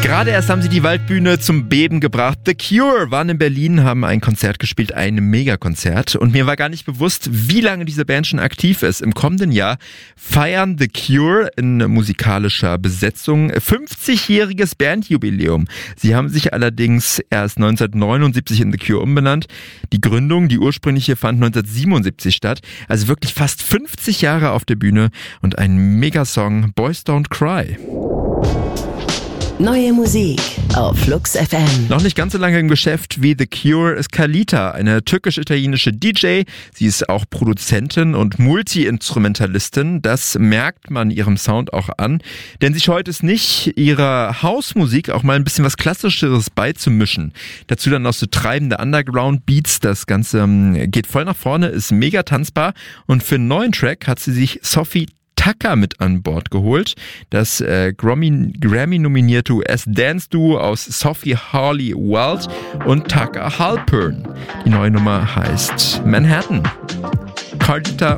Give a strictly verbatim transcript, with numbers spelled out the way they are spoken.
Gerade erst haben sie die Waldbühne zum Beben gebracht. The Cure waren in Berlin, haben ein Konzert gespielt, ein Megakonzert. Und mir war gar nicht bewusst, wie lange diese Band schon aktiv ist. Im kommenden Jahr feiern The Cure in musikalischer Besetzung fünfzigjähriges Bandjubiläum. Sie haben sich allerdings erst neunzehnhundertneunundsiebzig in The Cure umbenannt. Die Gründung, die ursprüngliche, fand neunzehnhundertsiebenundsiebzig statt. Also wirklich fast fünfzig Jahre auf der Bühne und ein Megasong, Boys Don't Cry. Neue Musik auf Flux F M. Noch nicht ganz so lange im Geschäft wie The Cure ist Kalita, eine türkisch-italienische D J. Sie ist auch Produzentin und Multi-Instrumentalistin. Das merkt man ihrem Sound auch an. Denn sie scheut es nicht, ihrer Hausmusik auch mal ein bisschen was Klassischeres beizumischen. Dazu dann noch so treibende Underground-Beats. Das Ganze geht voll nach vorne, ist mega tanzbar. Und für einen neuen Track hat sie sich Sophie Tucker mit an Bord geholt. Das äh, Grammy, Grammy-nominierte U S-Dance-Duo aus Sophie Harley Weld und Tucker Halpern. Die neue Nummer heißt Manhattan. Kalita.